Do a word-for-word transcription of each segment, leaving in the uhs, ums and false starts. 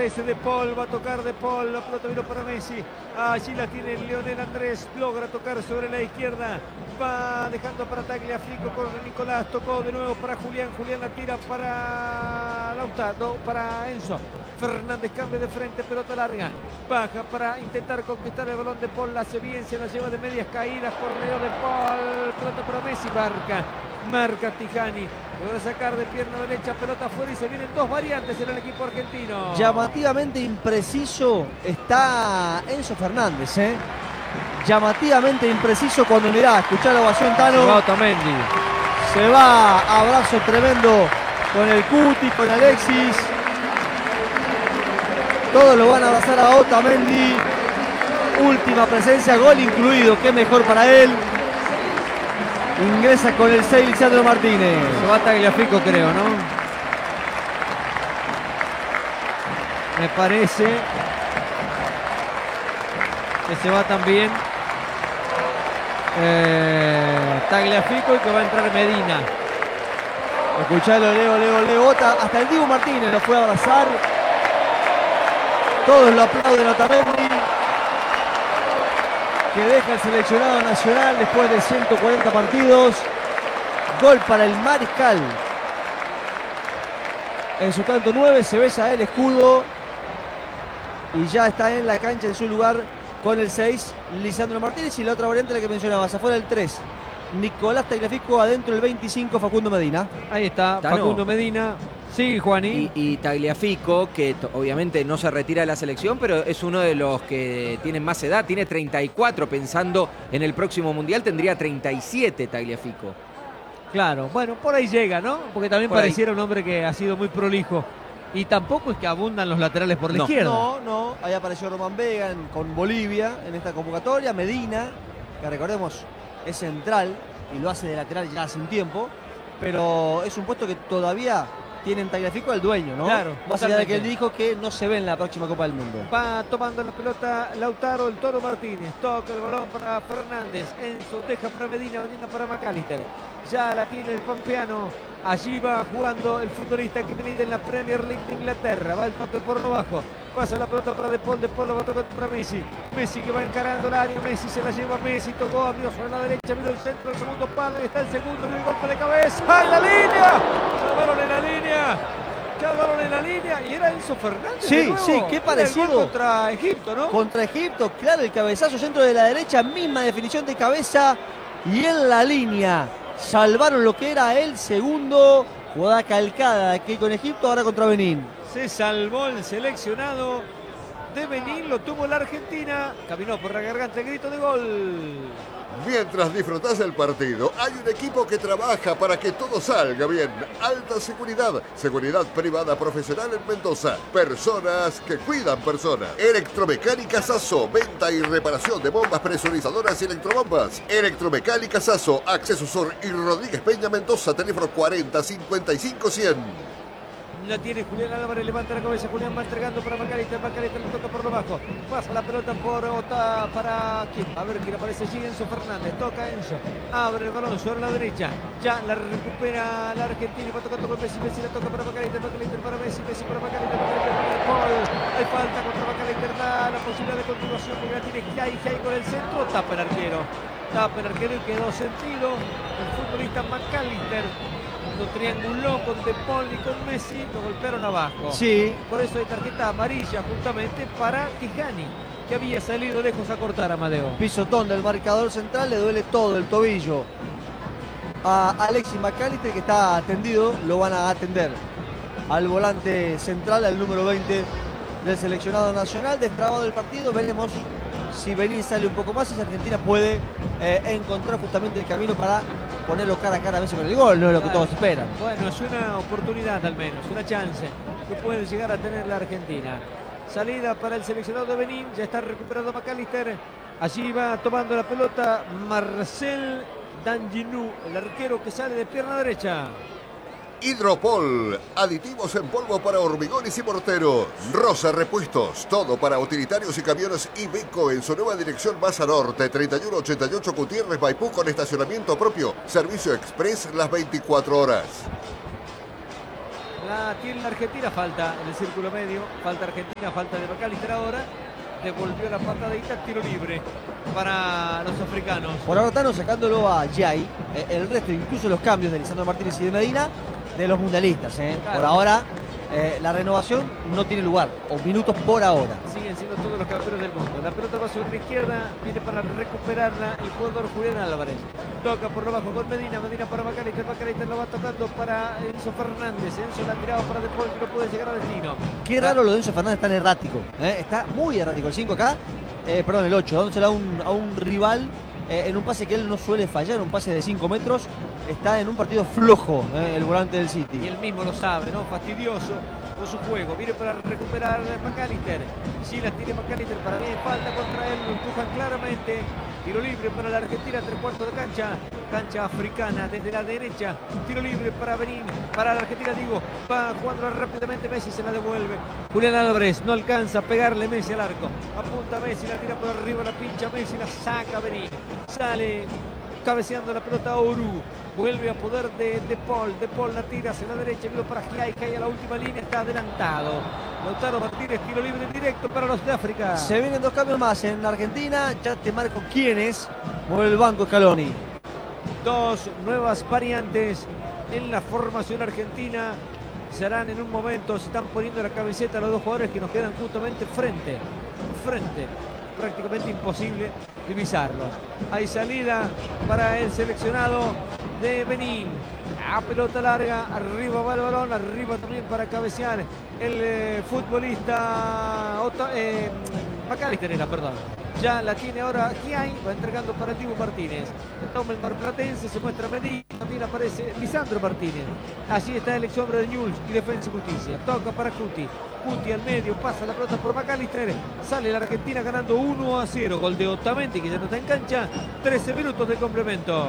aparece De Paul, va a tocar De Paul, la pelota vino para Messi. Allí la tiene Lionel Andrés, logra tocar sobre la izquierda. Va dejando para Tagliafico con Nicolás, tocó de nuevo para Julián. Julián la tira para Lautaro, para Enzo. Fernández cambia de frente, pelota larga. Baja para intentar conquistar el balón. De Paul la hace bien, se la lleva de medias caídas. Correo De Paul, pelota para Messi, marca. Marca Tijani, logra sacar de pierna derecha, pelota afuera y se vienen dos variantes en el equipo argentino. Llamativamente impreciso está Enzo Fernández, ¿eh? Llamativamente impreciso cuando mirá, escuchá la ovación, Tano. Se va Otamendi. Se va, abrazo tremendo con el Cuti, con Alexis. Todos lo van a abrazar a Otamendi. Última presencia, gol incluido, qué mejor para él. Ingresa con el seis Lisandro Martínez. Se va Tagliafico, creo, ¿no? Me parece que se va también eh, Tagliafico y que va a entrar Medina. Escuchalo, Leo, Leo, Leo. Hasta el Dibu Martínez lo fue a abrazar. Todos lo aplauden a Otamendi, que deja el seleccionado nacional después de ciento cuarenta partidos. Gol para el Mariscal. En su tanto nueve se besa el escudo y ya está en la cancha en su lugar con el seis Lisandro Martínez, y la otra variante la que mencionabas, afuera el tres Nicolás Tagliafico, adentro el veinticinco Facundo Medina. Ahí está, Tano. Facundo Medina. Sí, Juaní. Y, y Tagliafico, que obviamente no se retira de la selección, pero es uno de los que tienen más edad, tiene treinta y cuatro, pensando en el próximo Mundial tendría treinta y siete Tagliafico. Claro, bueno, por ahí llega, ¿no? Porque también Por pareciera ahí un hombre que ha sido muy prolijo. Y tampoco es que abundan los laterales por la No. izquierda. No, no, ahí apareció Román Vega en- con Bolivia en esta convocatoria. Medina, que recordemos es central y lo hace de lateral ya hace un tiempo, pero es un puesto que todavía tiene en Tagliafico el dueño, ¿no? Claro, Más allá de que él totalmente. dijo que no se ve en la próxima Copa del Mundo. Va tomando la pelota Lautaro, el Toro Martínez. Toca el balón para Fernández. Enzo deja para Medina, vendiendo para McAllister. Ya la tiene el pampeano. Allí va jugando el futbolista que milita en la Premier League de Inglaterra. Va el toque por lo bajo. Pasa la pelota para De Paul. De Paul lo va a tocar para Messi. Messi que va encarando el área. Messi se la lleva a Messi. Tocó, abrió sobre la derecha. Vino el centro, el segundo palo. Está el segundo. El golpe de cabeza. ¡Ah, en la línea! Salvaron en la línea. Salvaron en la línea. Y era Enzo Fernández. Sí, de nuevo. sí, qué Era parecido. el gol contra Egipto, ¿no? Contra Egipto, claro, el cabezazo centro de la derecha, misma definición de cabeza y en la línea. Salvaron lo que era el segundo. Jugada calcada aquí con Egipto, ahora contra Benín. Se salvó el seleccionado de Benín, lo tuvo la Argentina. Caminó por la garganta el grito de gol. Mientras disfrutás del partido, hay un equipo que trabaja para que todo salga bien. Alta seguridad, seguridad privada profesional en Mendoza. Personas que cuidan personas. Electromecánica Sasso, venta y reparación de bombas presurizadoras y electrobombas. Electromecánica Sasso, Acceso Sur y Rodríguez Peña Mendoza, teléfono cuarenta cincuenta y cinco cien. La tiene Julián Álvarez, levanta la cabeza, Julián va entregando para McAllister, McAllister le toca por lo bajo, pasa la pelota por Ota para quién, a ver quién aparece allí, Enzo Fernández, toca Enzo, abre el balón sobre la derecha, ya la recupera la Argentina y va tocando con Messi, Messi la toca para McAllister, McAllister para Messi, Messi para McAllister, McAllister para Paul, hay falta contra McAllister, da la posibilidad de continuación porque la tiene Giai, Giai con el centro, tapa el arquero, tapa el arquero y quedó sentido el futbolista McAllister. Lo trianguló con De Paul y con Messi, lo golpearon abajo. Sí, Por eso hay tarjeta amarilla justamente para Tijani, que había salido lejos a cortar a Amadeo. pisotón del marcador central, le duele todo el tobillo a Alexis McAllister, que está atendido, lo van a atender al volante central, al número veinte del seleccionado nacional. Destrabado del partido, veremos si Benín sale un poco más y si Argentina puede eh, encontrar justamente el camino para ponerlo cara a cara a veces con el gol, no es lo que Claro. todos esperan. Bueno, es una oportunidad al menos, una chance que puede llegar a tener la Argentina. Salida para el seleccionado de Benín, ya está recuperado McAllister. Allí va tomando la pelota Marcel Danginou, el arquero que sale de pierna derecha. Hidropol, aditivos en polvo para hormigones y morteros. Rosa Repuestos, todo para utilitarios y camiones Iveco en su nueva dirección Baza Norte, treinta y uno ochenta y ocho Gutiérrez, Maipú, con estacionamiento propio. Servicio express las veinticuatro horas. La tiene la Argentina, falta en el círculo medio, falta Argentina, falta de McAllister ahora. Devolvió la patadita, tiro libre para los africanos. Por ahora están sacándolo a Jai. Eh, el resto, incluso los cambios de Lisandro Martínez y de Medina, de los mundialistas. Eh. Claro. Por ahora, eh, la renovación no tiene lugar, o minutos por ahora. Siguen siendo todos los campeones del mundo. La pelota va sobre la izquierda, viene para recuperarla el jugador Julián Álvarez. Toca por lo bajo con Medina, Medina para McAllister, McAllister lo va tocando para Enzo Fernández. Enzo la tiraba para De Paul, que no puede llegar al destino. Qué raro lo de Enzo Fernández, tan errático. ¿eh? Está muy errático. El cinco acá, eh, perdón, el ocho, dándosela a un, a un rival eh, en un pase que él no suele fallar, un pase de cinco metros. Está en un partido flojo eh, el volante del Y City. él mismo lo sabe, ¿no? Fastidioso con su juego. Viene para recuperar McAllister. Sí, la tiene McAllister para mí. Falta contra él, lo empujan claramente. Tiro libre para la Argentina, tres cuartos de cancha. Cancha africana desde la derecha. Tiro libre para Benín. Para la Argentina, digo. Va jugando rápidamente Messi, se la devuelve. Julián Álvarez no alcanza a pegarle Messi al arco. Apunta Messi, la tira por arriba, la pincha Messi, la saca Benín. Sale cabeceando la pelota a Oru. Vuelve a poder de De Paul. De Paul la tira hacia la derecha. Vino para Giai. Giai a la última línea. Está adelantado. Lautaro Martínez, tiro libre directo para los de África. Se vienen dos cambios más en Argentina. Ya te marco quiénes. Mueve el banco Scaloni. Dos nuevas variantes en la formación argentina. Serán en un momento. Se están poniendo la camiseta a los dos jugadores que nos quedan justamente frente. Frente. Prácticamente imposible divisarlos. Hay salida para el seleccionado de Benín. A pelota larga, arriba va el balón, arriba también para cabecear el eh, futbolista Otto, eh, McAllister era, perdón. Ya la tiene ahora Giai, va entregando para el Dibu Martínez. Toma el marplatense, se muestra Medina, también aparece Lisandro Martínez. Allí está el ex hombre de Newell's y Defensa y Justicia. Toca para Cuti. Cuti al medio, pasa la pelota por McAllister. Sale la Argentina ganando uno a cero. Gol de Otamendi, que ya no está en cancha. trece minutos de complemento.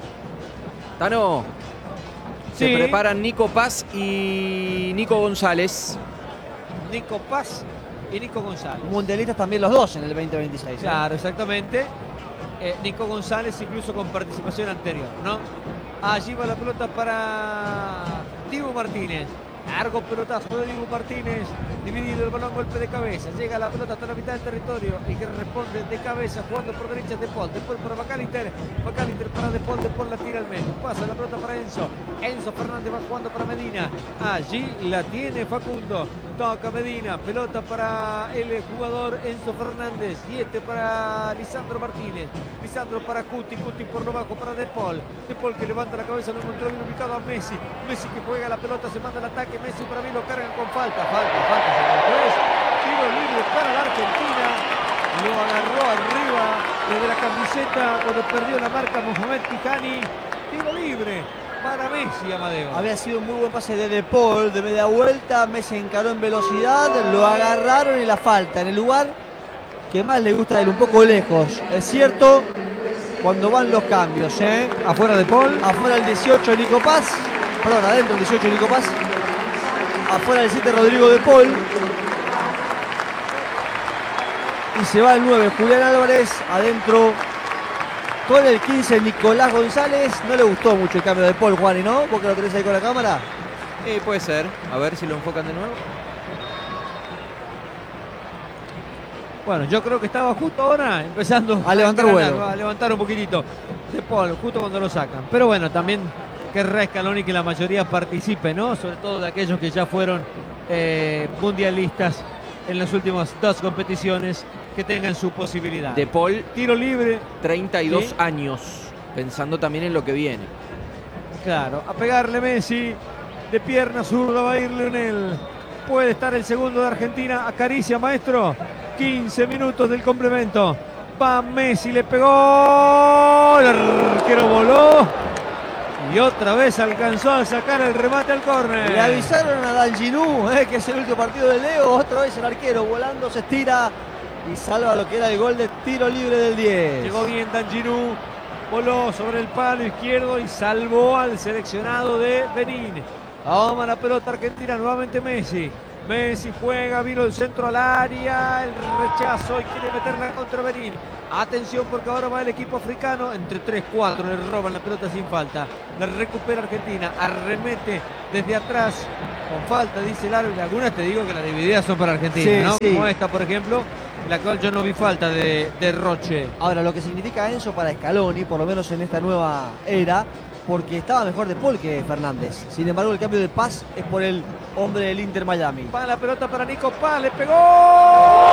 Tano, se Sí. preparan Nico Paz y Nico González. Nico Paz y Nico González. Mundialistas también los dos en el veinte veintiséis. ¿eh? Claro, exactamente. Eh, Nico González incluso con participación anterior, ¿no? Allí va la pelota para Dibu Martínez. Largo pelotazo de Dibu Martínez. Dividido el balón, golpe de cabeza. Llega la pelota hasta la mitad del territorio. Y que responde de cabeza, jugando por derecha De Paul. De Paul para McAllister. McAllister para De Paul. De Paul la tira al medio. Pasa la pelota para Enzo. Enzo Fernández va jugando para Medina. Allí la tiene Facundo. Toca Medina. Pelota para el jugador Enzo Fernández. Y este para Lisandro Martínez. Lisandro para Cuti. Cuti por lo bajo para De Paul. De Paul que levanta la cabeza. Lo encontró bien ubicado a Messi. Messi que juega la pelota. Se manda el ataque. Messi para mí lo cargan con falta. Falta, falta, señor juez. Tiro libre para la Argentina. Lo agarró arriba desde la camiseta cuando perdió la marca Mohamed Tijani. Tiro libre para Messi, Amadeo. Había sido un muy buen pase de De Paul de media vuelta. Messi encaró en velocidad. Lo agarraron y la falta en el lugar que más le gusta a él, un poco lejos. Es cierto, cuando van los cambios, ¿eh? Afuera De Paul. Afuera el dieciocho Nico Paz. Perdón, adentro el dieciocho Nico Paz. Afuera el siete Rodrigo De Paul. Y se va el nueve Julián Álvarez. Adentro con el quince Nicolás González. No le gustó mucho el cambio de Paul, Juan, ¿y no? ¿Vos que lo tenés ahí con la cámara? Eh, puede ser. A ver si lo enfocan de nuevo. Bueno, yo creo que estaba justo ahora empezando A levantar engranar, vuelo. a levantar un poquitito De Paul, justo cuando lo sacan. Pero bueno, también querrá Scaloni que la mayoría participe, ¿no? Sobre todo de aquellos que ya fueron eh, mundialistas en las últimas dos competiciones, que tengan su posibilidad. De Paul, Tiro libre, treinta y dos Sí. años, pensando también en lo que viene. claro, a pegarle Messi, de pierna zurda va a ir Lionel. Puede estar el segundo de Argentina, acaricia maestro, quince minutos del complemento. Va Messi, le pegó, el arquero voló y otra vez alcanzó a sacar el remate al córner. Le avisaron a Danginú, eh, que es el último partido de Leo. Otra vez el arquero volando, se estira y salva lo que era el gol de tiro libre del diez. Llegó bien Danginú, voló sobre el palo izquierdo y salvó al seleccionado de Benín. Toma la pelota Argentina, nuevamente Messi. Messi juega, vino el centro al área, el rechazo y quiere meterla contra Benín. Atención porque ahora va el equipo africano, entre tres cuatro, le roban la pelota sin falta. La recupera Argentina, arremete desde atrás, con falta, dice el árbitro. Algunas te digo que las divididas son para Argentina, Sí, ¿no? sí. Como esta, por ejemplo, la cual yo no vi falta de, de Roche. Ahora, lo que significa Enzo para Scaloni, por lo menos en esta nueva era, porque estaba mejor de Paul que Fernández. Sin embargo, el cambio de Paz es por el hombre del Inter Miami. Va la pelota para Nico Paz, le pegó.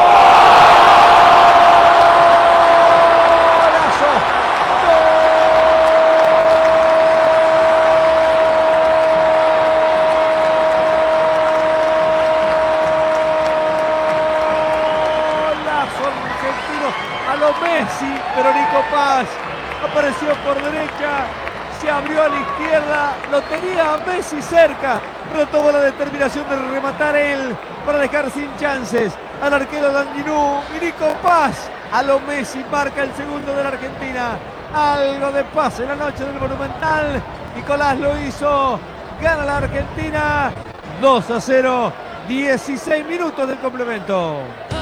Messi, pero Nico Paz apareció por derecha, se abrió a la izquierda, lo tenía a Messi cerca, pero tomó la determinación de rematar él para dejar sin chances al arquero Danginú. Y Nico Paz a lo Messi marca el segundo de la Argentina. Algo de paz en la noche del Monumental. Nicolás lo hizo, gana la Argentina dos a cero, dieciséis minutos del complemento.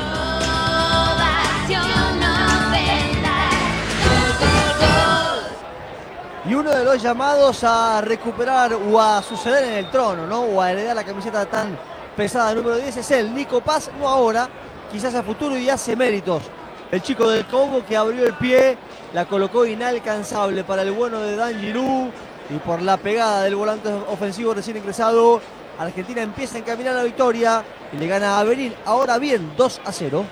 Y uno de los llamados a recuperar o a suceder en el trono, ¿no? O a heredar la camiseta tan pesada número diez es él, Nico Paz, no ahora, quizás a futuro, y hace méritos. El chico del Congo que abrió el pie, la colocó inalcanzable para el bueno de Danginou, y por la pegada del volante ofensivo recién ingresado, Argentina empieza a encaminar la victoria y le gana a Benín. Ahora bien, dos a cero.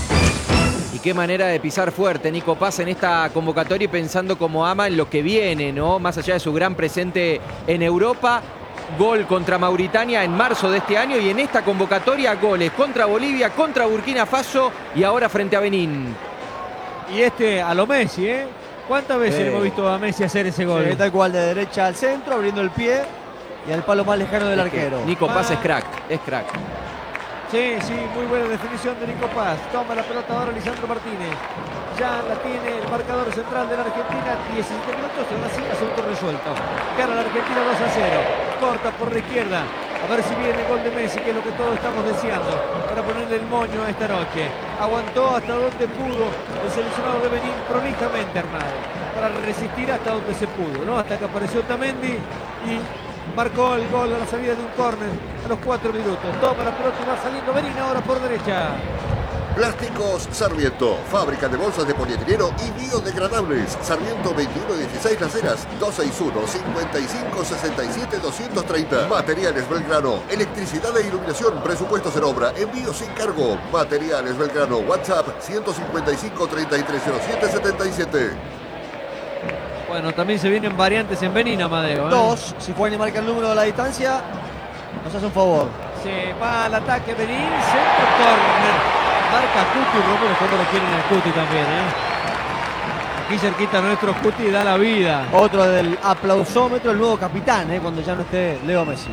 Y qué manera de pisar fuerte Nico Paz en esta convocatoria y pensando como ama en lo que viene, ¿no? Más allá de su gran presente en Europa, gol contra Mauritania en marzo de este año y en esta convocatoria goles contra Bolivia, contra Burkina Faso y ahora frente a Benín. Y este a lo Messi, ¿eh? ¿Cuántas veces Sí. hemos visto a Messi hacer ese gol? Sí, tal cual, de derecha al centro, abriendo el pie y al palo más lejano del Es que arquero. Nico Paz Ah. es crack, es crack. Sí, sí, muy buena definición de Nico Paz. Toma la pelota ahora Lisandro Martínez. Ya la tiene el marcador central de la Argentina. diecisiete minutos, ahora sí, asunto resuelto. Gana la Argentina dos a cero. Corta por la izquierda. A ver si viene el gol de Messi, que es lo que todos estamos deseando, para ponerle el moño a esta noche. Aguantó hasta donde pudo el seleccionado de Benín, prolijamente armado, para resistir hasta donde se pudo, ¿no? Hasta que apareció Otamendi y marcó el gol a la salida de un córner a los cuatro minutos. Toma la pelota y va saliendo Benín ahora por derecha. Plásticos Sarmiento, fábrica de bolsas de polietileno y biodegradables. Sarmiento veintiuno dieciséis Las Heras, dos seis uno, cinco cinco, seis siete, dos tres cero. Materiales Belgrano, electricidad e iluminación, presupuestos en obra, envío sin cargo. Materiales Belgrano, WhatsApp ciento cincuenta y cinco, treinta y tres cero siete, setenta y siete. Bueno, también se vienen variantes en Benín, Amadeo, ¿eh? Dos, si Juan y marca el número de la distancia, nos hace un favor. Se va al ataque Benín, centro, córner. Marca Cuti, Romero, cuando lo quieren el Cuti también, ¿eh? Aquí cerquita nuestro Cuti da la vida. Otro del aplausómetro, el nuevo capitán, ¿eh? Cuando ya no esté Leo Messi.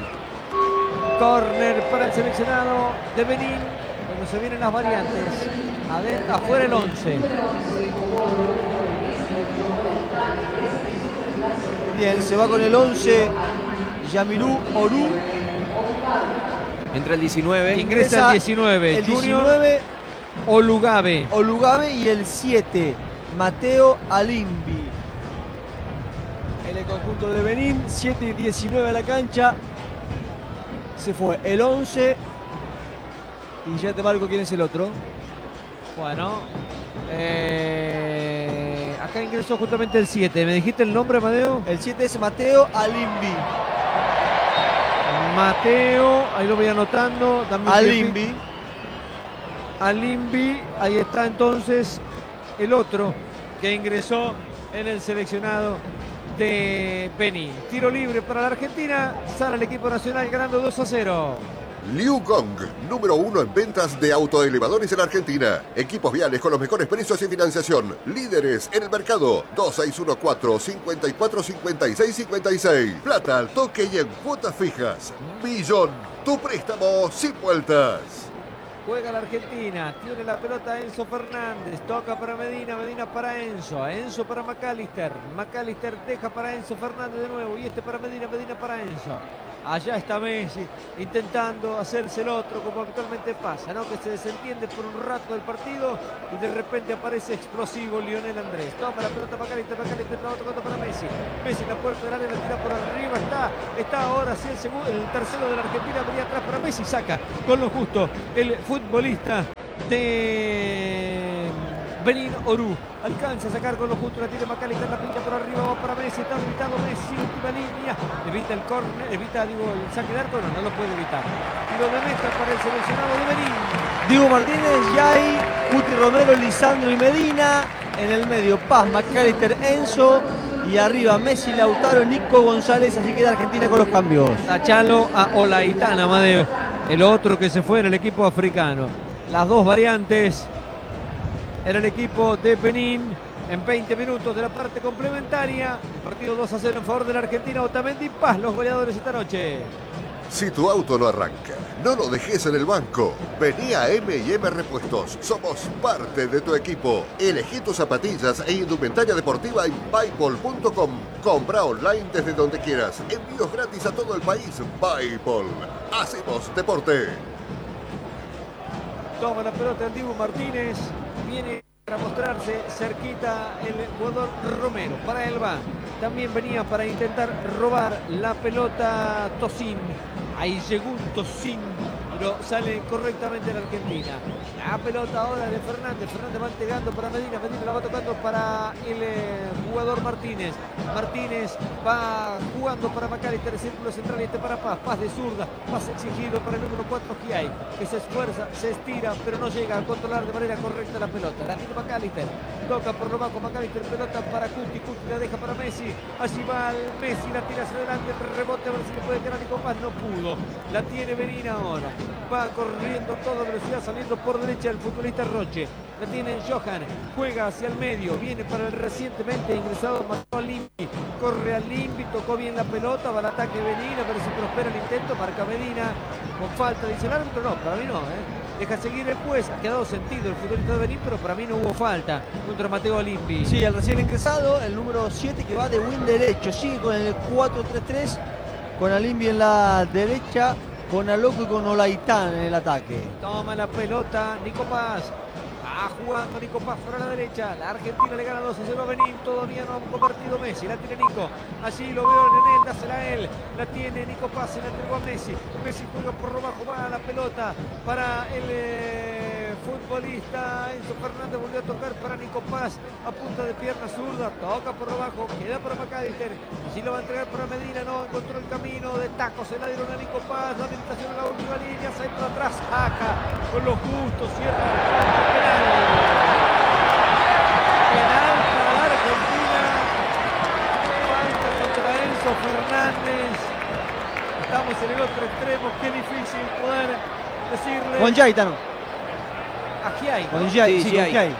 Córner para el seleccionado de Benín. Cuando se vienen las variantes. Adentro, afuera el once. Bien, se va con el once Yamirú Orú. Entra el diecinueve. Ingresa el diecinueve. El Junior diecinueve Olugabe. Olugabe y el siete Mateo Alimbi. En el conjunto de Benín, siete y diecinueve a la cancha. Se fue el once. Y ya te marco quién es el otro. Bueno. eh, acá ingresó justamente el siete. ¿Me dijiste el nombre, Amadeo? El siete es Mateo Alimbi. Mateo, ahí lo voy anotando. Dame un Alimbi. tiempito. Alimbi, ahí está entonces el otro que ingresó en el seleccionado de Benín. Tiro libre para la Argentina, sale el equipo nacional ganando dos a cero. Liu Gong, número uno en ventas de autoelevadores en Argentina. Equipos viales con los mejores precios y financiación. Líderes en el mercado. dos seis uno cuatro, cinco cuatro, cinco seis cinco seis. Plata al toque y en cuotas fijas. Millón. Tu préstamo sin vueltas. Juega la Argentina, tiene la pelota Enzo Fernández, toca para Medina, Medina para Enzo, Enzo para McAllister, McAllister deja para Enzo Fernández de nuevo y este para Medina, Medina para Enzo. Allá está Messi intentando hacerse el otro, como habitualmente pasa, ¿no? Que se desentiende por un rato del partido y de repente aparece explosivo Lionel Andrés. Toma la pelota McAllister, McAllister la va tocando para Messi. Messi en la puerta del área, la tira por arriba, está, está ahora sí el segundo, el tercero de la Argentina, venía atrás para Messi, saca con lo justo el futbolista de Benín Orú. Alcanza a sacar con lo justo, la tiene McAllister, la pincha por arriba, va para Messi, está gritando Messi, última línea, evita el córner, evita, digo, el saque de arco, no, no lo puede evitar. Tiro de meta para el seleccionado de Benín. Diego Martínez, Yay, Cuti Romero, Lisandro y Medina. En el medio, Paz, McAllister, Enzo. Y arriba, Messi, Lautaro, Nico González. Así queda Argentina con los cambios. A Chalo, a Olaitana, Amadeo, el otro que se fue en el equipo africano. Las dos variantes en el equipo de Benín en veinte minutos de la parte complementaria. Partido dos a cero en favor de la Argentina. Otamendi, Paz, los goleadores esta noche. Si tu auto no arranca, no lo dejes en el banco. Vení a M y M Repuestos. Somos parte de tu equipo. Elegí tus zapatillas e indumentaria deportiva en Bipol punto com. Compra online desde donde quieras. Envíos gratis a todo el país. Bipol. Hacemos deporte. Toma la pelota el Dibu Martínez. Viene para mostrarse cerquita el jugador Romero. Para él va. También venía para intentar robar la pelota Tosin. Ahí llegó un Tosin, pero sale correctamente la Argentina. La pelota ahora de Fernández. Fernández va entregando para Medina. Medina la va tocando para el eh, jugador Martínez. Martínez va jugando para McAllister, círculo central y este para Paz. Paz de zurda. Paz exigido para el número cuatro que hay. Que se esfuerza, se estira, pero no llega a controlar de manera correcta la pelota. La tiene McAllister. Toca por lo bajo McAllister. Pelota para Cuti. Cuti la deja para Messi. Allí va el Messi. La tira hacia adelante. Rebote a ver si le puede quedar a Nico Paz. No pudo. La tiene Benín ahora. Va corriendo a toda velocidad, saliendo por derecha el futbolista Roche. La tiene Johan. Juega hacia el medio. Viene para el recientemente ingresado Mateo Limpi. Corre al Limpi. Tocó bien la pelota. Va al ataque Benín. A ver si prospera el intento. Marca Medina. Con falta. Dice el árbitro. No, para mí no. ¿eh? Deja seguir el juez. Ha quedado sentido el futbolista de Benín, pero para mí no hubo falta contra Mateo Limpi. Sí, el recién ingresado, el número siete que va de win derecho. Sigue con el cuatro tres tres. Con Alimbi en la derecha, con Aloco y con Olaitán en el ataque. Toma la pelota Nico Paz. Va jugando Nico Paz por la derecha. La Argentina le gana dos a cero a Benín. Todavía no ha convertido Messi. La tiene Nico. Allí lo veo en él. Dásela a él. La tiene Nico Paz. Se la entregó a Messi. Messi juega por lo bajo. Va a la pelota para el eh, futbolista Enzo Fernández. Volvió a tocar para Nico Paz. A punta de pierna zurda. Toca por lo bajo. Queda para McAllister. Allí lo va a entregar para Medina. No encontró el camino de taco. Se la dieron a Nico Paz. La habilitación en la última línea. Centro atrás. Saca con lo justo. Cierra. Penal. Penal para la Argentina. Falta contra Enzo Fernández. Estamos en el otro extremo. Qué difícil poder decirle. Con Yay, Tano. A Giai. Con Yay, Sí, sí, con Yay. Yay.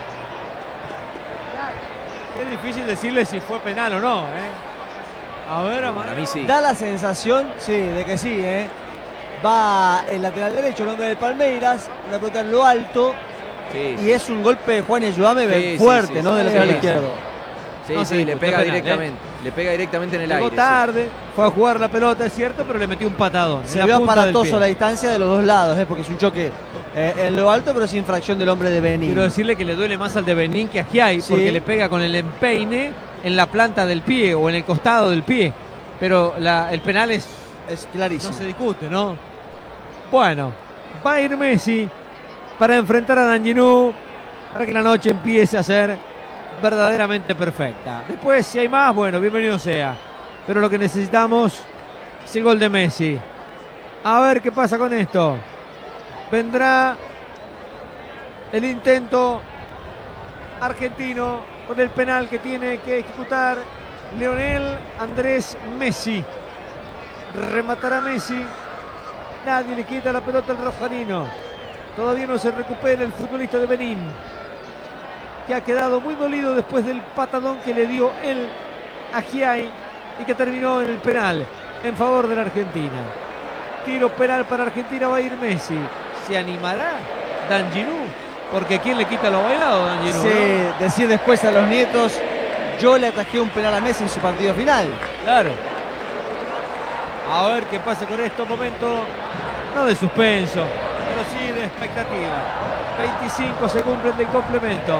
Qué difícil decirle si fue penal o no. ¿eh? A ver, Amaro. Para mí sí. Da la sensación, sí, de que sí, ¿eh? Va el lateral derecho, el hombre del Palmeiras, una pelota en lo alto. Sí, Y es un golpe de Juan Ayudame Sí, fuerte, sí, sí, ¿no? sí. Del lateral Sí. izquierdo. sí, No sí, se le discute, pega penal, directamente. Le pega directamente en el Llegó aire. sí. tarde, fue a jugar la pelota, es cierto, pero le metió un patadón. en Se la vio punta del aparatoso pie. la distancia de los dos lados, ¿eh? Porque es un choque eh, en lo alto, pero sin fracción del hombre de Benín. Quiero decirle que le duele más al de Benín que a Giai, Sí. porque le pega con el empeine en la planta del pie o en el costado del pie. Pero la- el penal es, Es no clarísimo. se discute, ¿no? Bueno, va a ir Messi para enfrentar a Danjinú, para que la noche empiece a ser verdaderamente perfecta. Después, si hay más, bueno, bienvenido sea. Pero lo que necesitamos es el gol de Messi. A ver qué pasa con esto. Vendrá el intento argentino con el penal que tiene que ejecutar Lionel Andrés Messi. Rematará Messi. Nadie le quita la pelota al rojanino. Todavía no se recupera el futbolista de Benín, que ha quedado muy dolido después del patadón que le dio él a Giai y que terminó en el penal en favor de la Argentina. Tiro penal para Argentina, va a ir Messi. ¿Se animará Danjinú? Porque ¿quién le quita lo bailado, Danjinú? Sí, ¿no? decir después a los nietos, yo le atajé un penal a Messi en su partido final. Claro. A ver qué pasa con estos momentos, no de suspenso, pero sí de expectativa. veinticinco se cumplen de complemento.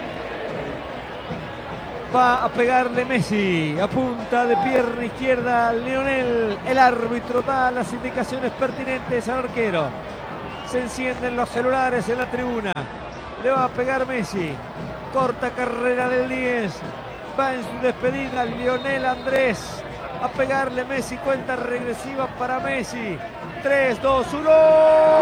Va a pegarle Messi, a punta de pierna izquierda Lionel. El árbitro da las indicaciones pertinentes al arquero. Se encienden los celulares en la tribuna. Le va a pegar Messi. Corta carrera del diez. Va en su despedida Lionel Andrés. A pegarle Messi, cuenta regresiva para Messi. tres, dos, uno.